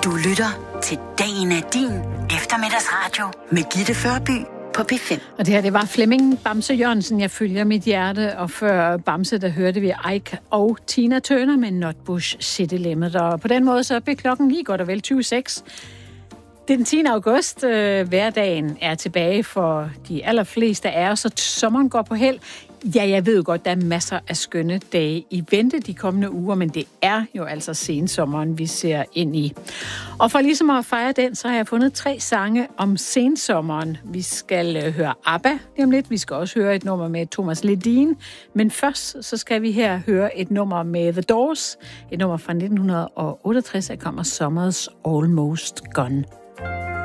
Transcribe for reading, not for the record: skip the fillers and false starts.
Du lytter til Dagen er din eftermiddagsradio med Gitte Førby på P5. Og det her, det var Flemming Bamse Jørgensen, jeg følger mit hjerte, og før Bamse, der hørte vi Ike og Tina Turner med Nutbush City Limit, og på den måde så blev klokken lige godt og vel 26. Det er den 10. august. Hverdagen er tilbage for de allerfleste af os, og sommeren går på held. Ja, jeg ved jo godt, der er masser af skønne dage i vente de kommende uger, men det er jo altså sensommeren, vi ser ind i. Og for ligesom at fejre den, så har jeg fundet 3 sange om sensommeren. Vi skal høre ABBA lige om lidt. Vi skal også høre et nummer med Thomas Ledin. Men først så skal vi her høre et nummer med The Doors. Et nummer fra 1968, der kommer Summer's Almost Gone.